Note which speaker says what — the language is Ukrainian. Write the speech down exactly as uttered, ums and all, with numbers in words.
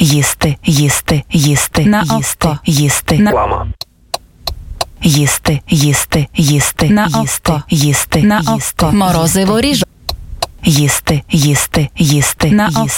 Speaker 1: Їсти, їсти, їсти,
Speaker 2: На
Speaker 1: їсти,
Speaker 2: око.
Speaker 1: їсти.
Speaker 2: На-
Speaker 3: Реклама.
Speaker 1: Їсти, їсти, їсти,
Speaker 2: На
Speaker 1: їсти,
Speaker 2: око.
Speaker 1: їсти,
Speaker 2: На
Speaker 1: їсти.
Speaker 2: око.
Speaker 4: Морозиво ріж.
Speaker 1: Їсти, їсти, їсти,
Speaker 2: На
Speaker 1: їсти,